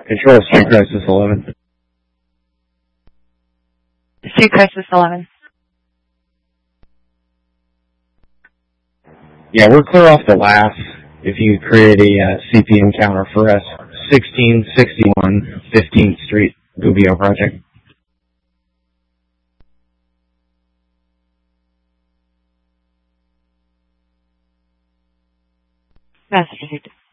Control, Street Crisis 11. Street Crisis 11. Yeah, we're clear off the last. If you create a CPM counter for us, 1661 15th Street, Gubbio Project. Message received.